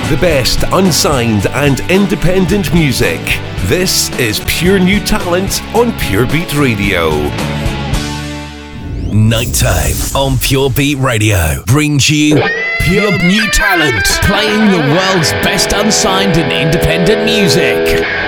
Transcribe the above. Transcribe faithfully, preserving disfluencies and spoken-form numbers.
The best unsigned and independent music. This is Pure New Talent on Pure Beat Radio. Nighttime on Pure Beat Radio brings you Pure New Talent, playing the world's best unsigned and independent music.